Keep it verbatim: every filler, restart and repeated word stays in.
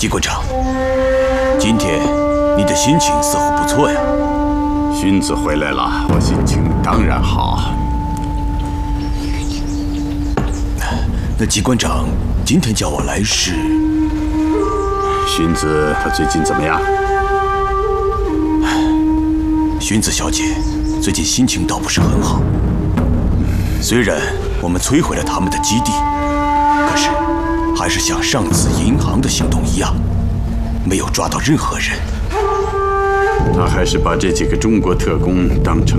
机关长，今天你的心情似乎不错呀。 荀子回来了，我心情当然好。 那机关长今天叫我来是？ 荀子他最近怎么样？ 荀子小姐最近心情倒不是很好。虽然我们摧毁了他们的基地，可是还是像上次银行的行动一样，没有抓到任何人。 他还是把这几个中国特工当成